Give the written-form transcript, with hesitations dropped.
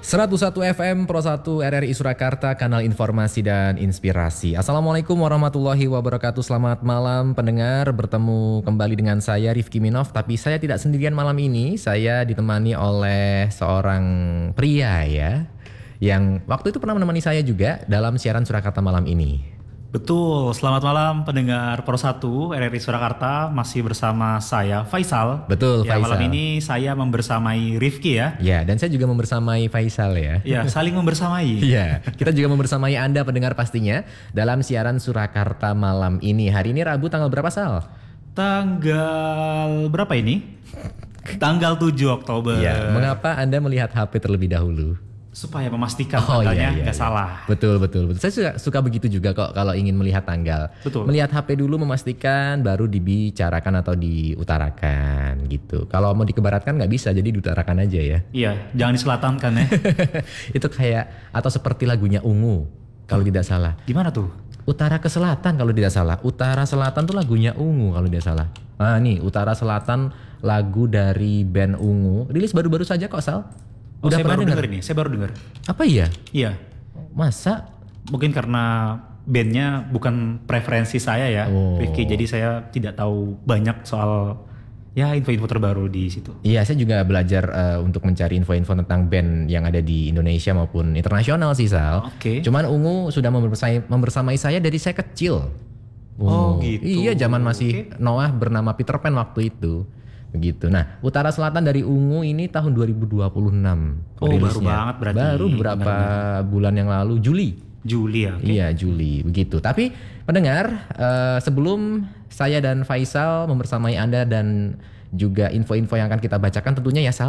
101 FM Pro 1 RRI Surakarta, kanal informasi dan inspirasi. Assalamualaikum warahmatullahi wabarakatuh. Selamat malam pendengar, bertemu kembali dengan saya Rifki Minov. Tapi saya tidak sendirian malam ini, saya ditemani oleh seorang pria ya, yang waktu itu pernah menemani saya juga dalam siaran Surakarta malam ini. Betul, selamat malam pendengar Pro 1 RRI Surakarta, masih bersama saya Faisal. Betul, ya, Faisal. Malam ini saya membersamai Rifki ya. Ya, dan saya juga membersamai Faisal ya. Ya, saling membersamai. Iya, kita juga membersamai Anda pendengar pastinya dalam siaran Surakarta malam ini. Hari ini Rabu tanggal berapa, Sal? Tanggal berapa ini? Tanggal 7 Oktober. Ya, mengapa Anda melihat HP terlebih dahulu? Supaya memastikan tanggalnya nggak salah. Betul. Saya suka begitu juga kok kalau ingin melihat tanggal. Betul. Melihat HP dulu memastikan baru dibicarakan atau diutarakan gitu. Kalau mau dikebaratkan nggak bisa, jadi diutarakan aja ya. Iya, jangan diselatankan ya. Itu kayak atau seperti lagunya Ungu kalau tidak salah. Gimana tuh? Utara ke selatan kalau tidak salah. Utara selatan tuh lagunya Ungu kalau tidak salah. Nah nih, Utara Selatan lagu dari band Ungu. Rilis baru-baru saja kok, Sal. Udah saya baru dengar ini, saya baru dengar. Apa iya? Iya. Masa? Mungkin karena bandnya bukan preferensi saya ya, Rifki. Jadi saya tidak tahu banyak soal ya info-info terbaru di situ. Iya, saya juga belajar untuk mencari info-info tentang band yang ada di Indonesia maupun internasional sih, Sal. Oke. Cuman Ungu sudah membersamai saya dari saya kecil. Oh gitu. Iya, zaman masih Noah bernama Peter Pan waktu itu. Begitu. Nah, Utara Selatan dari Ungu ini tahun 2026 rilisnya. Baru banget berarti. Baru beberapa bulan yang lalu, Juli ya. Iya, Juli begitu. Tapi pendengar, sebelum saya dan Faisal membersamai Anda dan juga info-info yang akan kita bacakan tentunya ya, Sal,